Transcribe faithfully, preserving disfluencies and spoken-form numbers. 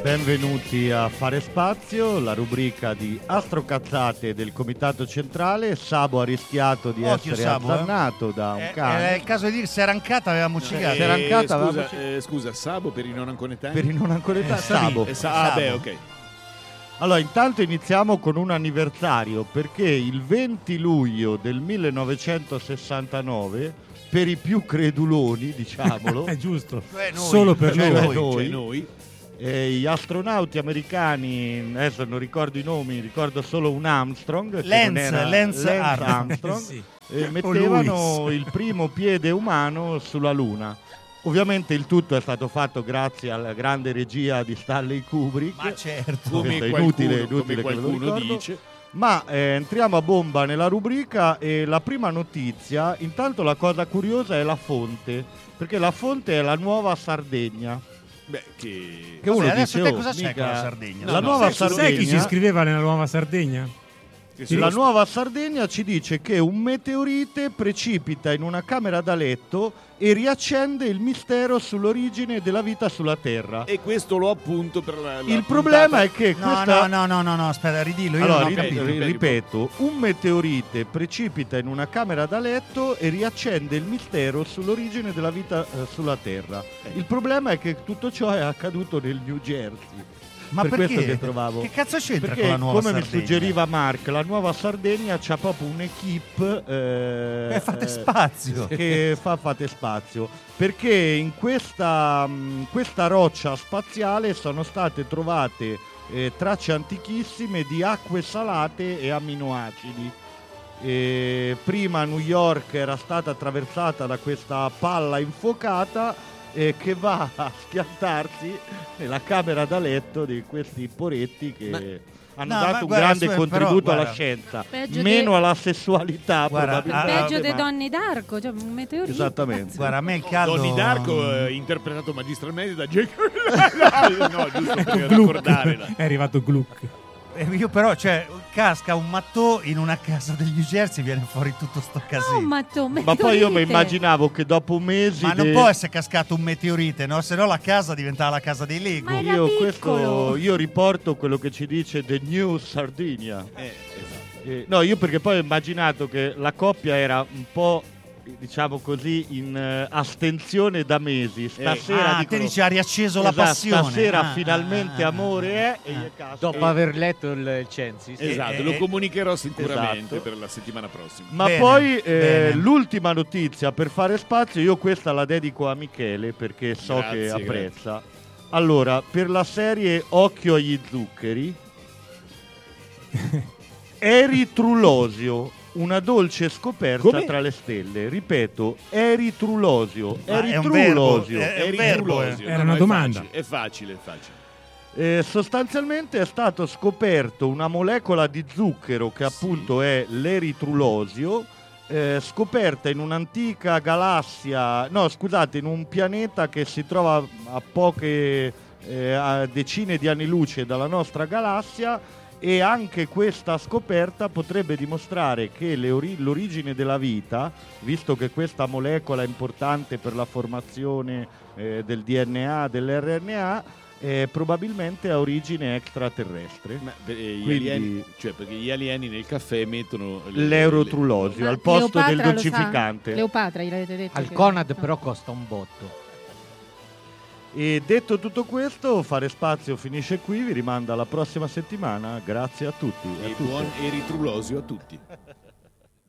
Benvenuti a Fare Spazio, la rubrica di astrocazzate del Comitato Centrale. Sabo ha rischiato di Occhio, essere Sabo, azzannato eh? da un eh, cane. È il caso di dire, se era ancata avevamo cigato. Eh, era ancata, scusa, avevamo... eh, scusa, Sabo per i non anconetani? Per i non anconetani, Eh, Sabo. Eh, sa- ah, beh, ok. Allora, intanto iniziamo con un anniversario, perché il venti luglio del millenovecentosessantanove, per i più creduloni, diciamolo, È giusto, Cioè noi, solo per cioè noi. noi. Cioè noi. eh, gli astronauti americani, adesso non ricordo i nomi, ricordo solo un Armstrong, che non Lance, era Lance Lance Armstrong. Armstrong, Sì. eh, O mettevano Luis. il primo piede umano sulla Luna. Ovviamente il tutto è stato fatto grazie alla grande regia di Stanley Kubrick. Ma certo. Come Questo è qualcuno, inutile, inutile come che ve lo qualcuno ricordo. dice. Ma eh, entriamo a bomba nella rubrica e la prima notizia, intanto la cosa curiosa è la fonte, perché la fonte è la Nuova Sardegna. Beh, che... Che uno Vabbè, adesso dice, te oh, cosa c'è mica- con la Sardegna? La No, no, Nuova sai- Sardegna, Sai chi si iscriveva nella Nuova Sardegna? che Sì. la sono- Nuova Sardegna ci dice che un meteorite precipita in una camera da letto e riaccende il mistero sull'origine della vita sulla Terra. E questo lo appunto per la, la Il problema puntata- è che No, questa... no, no, no, no, no, aspetta, ridillo, io Allora, non ho ri- capito. ri- capito. ripeto, un meteorite precipita in una camera da letto e riaccende il mistero sull'origine della vita eh, sulla Terra. Il problema è che tutto ciò è accaduto nel New Jersey. Ma per perché? questo che trovavo. Che cazzo c'entra Perché, con la Nuova come mi Sardegna? suggeriva Mark, la Nuova Sardegna c'ha proprio un'equipe eh, Eh, fate eh, spazio. che fa fate spazio, perché in questa, mh, questa roccia spaziale sono state trovate eh, tracce antichissime di acque salate e amminoacidi. E prima New York era stata attraversata da questa palla infuocata eh, che va a schiantarsi nella camera da letto di questi poretti che Ma- hanno No, dato ma un guarda, grande su- però, contributo guarda, alla scienza, Peggio meno de- alla sessualità Guarda, probabilmente. Peggio delle ma- donne d'arco, cioè un meteorite. Esattamente. Guarda, a me il caldo... Donnie Darko eh, interpretato magistralmente da Jake. no, no, giusto per Gluck. ricordare la- È arrivato Gluck. Eh, Io però, cioè, casca un mattò in una casa del New Jersey, viene fuori tutto sto casino. No, ma tu, Ma poi io mi meteorite. immaginavo che dopo mesi Ma non de- può essere cascato un meteorite, no? Se no la casa diventava la casa dei Lego. Ma era io, piccolo. questo, io riporto quello che ci dice The New Sardinia. Eh, esatto. Eh, no, io perché poi ho immaginato che la coppia era un po', diciamo così, in eh, astensione da mesi. Stasera Ah, dicono, te dici ha riacceso la esatto, passione. Stasera Ah, finalmente ah, amore è e ah. gli casca. Dopo aver letto il, il Censis. Esatto, eh, lo eh, comunicherò sicuramente esatto. per la settimana prossima. Ma Bene, poi eh, bene. l'ultima notizia per fare spazio, io questa la dedico a Michele perché so Grazie, che apprezza. Allora, per la serie Occhio agli zuccheri, eritrulosio, una dolce scoperta Come? tra le stelle. Ripeto, eritrulosio, Ma è un eritrulosio. verbo, è un verbo, eh. Eritrulosio. Era No, una no, è domanda. facile, È facile, è facile. Eh, sostanzialmente è stato scoperto una molecola di zucchero che appunto è l'eritrulosio, eh, scoperta in un'antica galassia, no scusate, in un pianeta che si trova a poche eh, a decine di anni luce dalla nostra galassia, e anche questa scoperta potrebbe dimostrare che le ori- l'origine della vita, visto che questa molecola è importante per la formazione eh, del D N A, dell'R N A, eh, probabilmente ha origine extraterrestre. Ma, eh, gli Quindi- alieni, cioè perché gli alieni nel caffè mettono le- L'eurotrulosio Ma al posto Cleopatra del lo sa? dolcificante. Cleopatra, gliel'avete detto? Al che- Conad no. però costa un botto. E detto tutto questo, Fare Spazio finisce qui, vi rimanda alla prossima settimana. Grazie a tutti. a E tutte. buon eritrulosio a tutti.